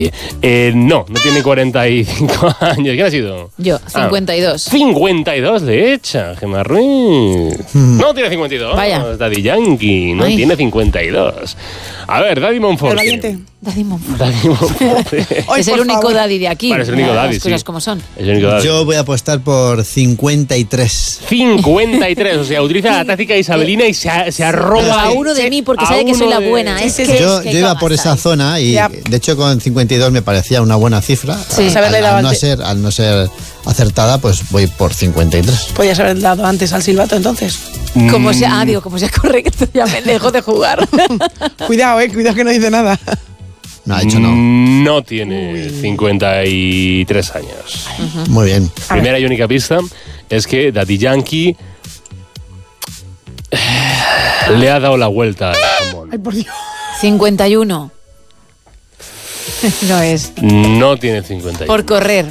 No tiene 45 años. ¿Quién ha sido? Yo, 52. 52 le echa, Gemma Ruiz. No tiene 52. Vaya. Daddy Yankee, no tiene 52. A ver, Daddy Monforte. El valiente. Daddy Monforte. Daddy Monforte. Es el único daddy de aquí. Vale, es el único daddy, Las cosas sí. como son. Es el único daddy. Yo voy a apostar por 53. 53, o sea, utiliza la táctica isabelina y se arroba A uno de mí porque sabe que soy la buena. Es que Yo iba por esa zona y de hecho con 52 me parecía una buena cifra. Sí. Al no ser acertada, pues voy por 53. Podías haber dado antes al silbato entonces. Como sea correcto, ya me dejo de jugar. Cuidado que no dice nada. No, ha dicho no. No tiene 53 años. Muy bien. Primera y única pista es que Daddy Yankee le ha dado la vuelta al jamón. Ay, por Dios. 51. No es. No tiene 51. Por correr,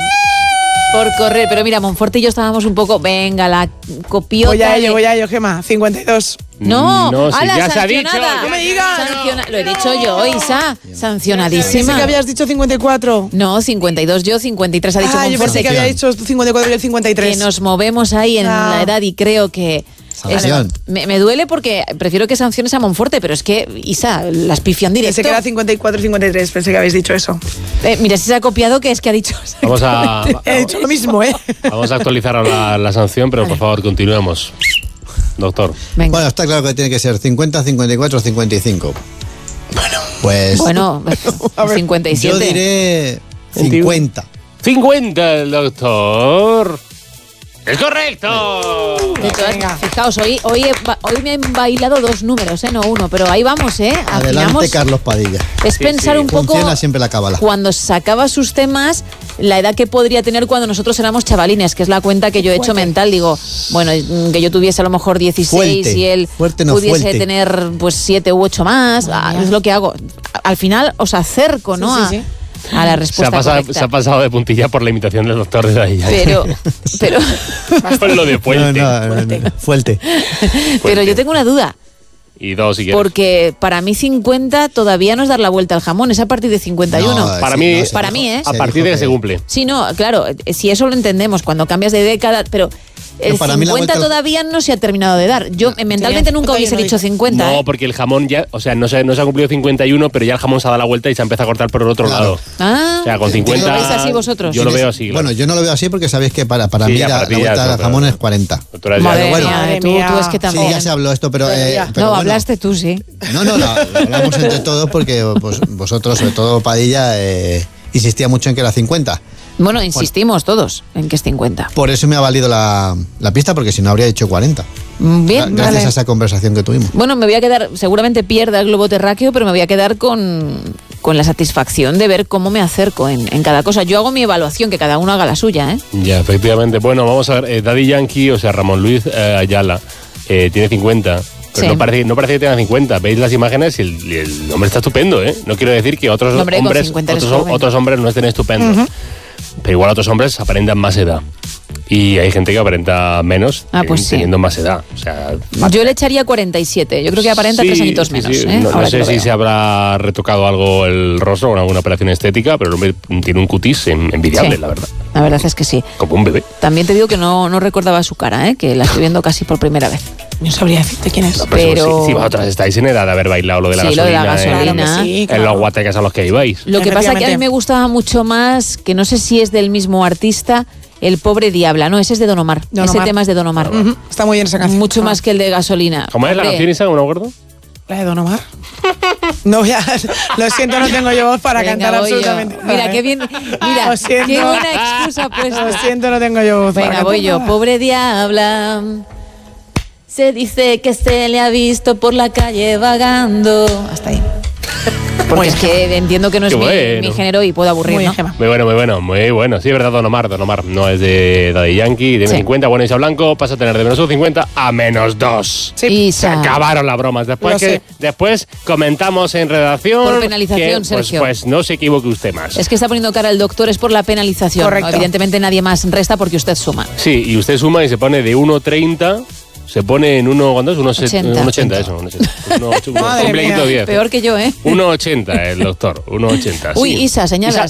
pero mira, Monforte y yo estábamos un poco, venga, la copiota. Voy a ello, Gemma. 52. No, No, sí, ala, ya se ha dicho, sancionada. ya. No me digas. Lo he dicho yo, Isa. Sancionadísima. Pensé que habías dicho 54. No, 52 yo, 53 ha dicho Yo Monforte. pensé que había dicho 54 y el 53. Que nos movemos ahí en la edad y creo que... Sanción. Me duele porque prefiero que sanciones a Monforte, pero es que, Isa, las pifian directo. Pensé que era 54 y 53, pensé que habéis dicho eso. Mira, si se ha copiado, que es que ha dicho... Vamos a He dicho lo mismo, ¿eh? Vamos a actualizar ahora la sanción, pero por favor, continuemos. Doctor. Venga. Bueno, está claro que tiene que ser 50, 54, 55. Bueno, A ver, 57. Yo diré 50. 50, el doctor. ¡Es correcto! De todas, Venga. fijaos, hoy me han bailado 2 números, no uno, pero ahí vamos, Adelante, Afinamos. Carlos Padilla. Es pensar un poco, Funciona siempre la cábala. cuando sacaba sus temas, la edad que podría tener cuando nosotros éramos chavalines, que es la cuenta que yo he hecho mental. Digo, bueno, que yo tuviese a lo mejor 16 Fuerte. y él Fuerte, no pudiese fuerte. tener pues 7 u 8 más. Es lo que hago. Al final os acerco, ¿no? Sí. A la respuesta correcta. Se ha pasado de puntilla por la imitación del doctor de Daddy Yankee. Pero Con lo de Puente. No, fuerte. pero yo tengo una duda. Y 2 si quieres. Porque para mí 50 todavía no es dar la vuelta al jamón, es a partir de 51. No, Para sí, mí- no, se para dijo- mí, ¿eh? A se partir dijo de que se cumple. Sí, no, claro, si eso lo entendemos, cuando cambias de década, pero el No, para mí la 50 vuelta- todavía no se ha terminado de dar. Yo mentalmente nunca hubiese todavía no dicho 50. No, ¿eh? porque el jamón ya, o sea, no se ha cumplido 51, pero ya el jamón se ha dado la vuelta y se empieza a cortar por el otro Claro. lado. Ah, O sea, con ¿Lo 50... veis así vosotros? Yo lo veo así, claro. Bueno, yo no lo veo así porque sabéis que para Sí, mí ya, la para ti ya, vuelta no, del jamón claro. es 40. Doctora, ya- madre bueno, mía, madre tú mía. es que Sí, también. ya se habló esto, pero... pero No, bueno, hablaste tú, sí. No, lo hablamos entre todos porque vosotros, sobre todo Padilla, insistía mucho en que era 50. Bueno, insistimos todos en que es 50. Por eso me ha valido la pista, porque si no habría dicho 40. Bien, Gracias vale. a esa conversación que tuvimos. Bueno, me voy a quedar, seguramente pierda el globo terráqueo, pero me voy a quedar con la satisfacción de ver cómo me acerco en cada cosa. Yo hago mi evaluación, que cada uno haga la suya, ¿eh? Ya, efectivamente. Bueno, vamos a ver. Daddy Yankee, o sea, Ramón Luis Ayala, tiene 50. Pero Sí. no parece que tenga 50. Veis las imágenes y el hombre está estupendo, ¿eh? No quiero decir que otros Hombre, con hombres 50 eres joven. otros hombres no estén estupendos. Pero igual otros hombres aparentan más edad. Y hay gente que aparenta menos Pues sí. teniendo más edad. O sea, Yo le echaría 47. Yo creo que aparenta 3 añitos menos. sí. ¿eh? No Ahora que sé lo si veo. se habrá retocado algo el rostro con alguna operación estética, pero el hombre tiene un cutis envidiable, Sí. la verdad. La verdad es que sí. Como un bebé. También te digo que no recordaba su cara, ¿eh? Que la estoy viendo casi por primera vez. No sabría decirte quién es. Pero- Si vosotros estáis en edad de haber bailado lo de la Sí, lo de gasolina, la gasolina. Claro que sí, en claro. los guatecas a los que ibais. Lo que pasa que a mí me gustaba mucho más, que no sé si es del mismo artista, El pobre Diabla. No, ese es de Don Omar. Don Ese Omar. tema es de Don Omar. Ujú, está muy bien esa canción. Mucho más que el de Gasolina. ¿Cómo es la Hombre, canción esa? ¿No me acuerdo? ¿La de Don Omar? No voy a... Lo siento, no tengo yo voz para venga, cantar voy yo. absolutamente nada, Mira, ¿eh? qué bien. Mira, Lo siento. qué buena excusa ha puesto. Lo siento, no tengo yo voz para Venga, cantar voy yo. nada. Pobre Diabla. Se dice que se le ha visto por la calle vagando. Hasta ahí. Porque es que entiendo que no es Qué bueno. mi género y puedo aburrir, Muy bien, ¿no? Gemma. Muy bueno, muy bueno, muy bueno. Sí, es verdad, Don Omar. No es de Daddy Yankee, de Sí. 50. Bueno, Isa Blanco pasa a tener de menos 50 a menos 2. Sí. Isa. Se acabaron las bromas. Lo sé. Después comentamos en redacción. Por penalización, que, Sergio. Pues no se equivoque usted más. Es que está poniendo cara el doctor, es por la penalización. Correcto. Evidentemente nadie más resta porque usted suma. Sí, y usted suma y se pone de 1,30. O Se pone en 1,80, 80. eso. 1,80. Madre Un mía. plequito 10. Peor que yo, ¿eh? 1,80 el doctor. 1,80. Uy, sí. Isa, señala.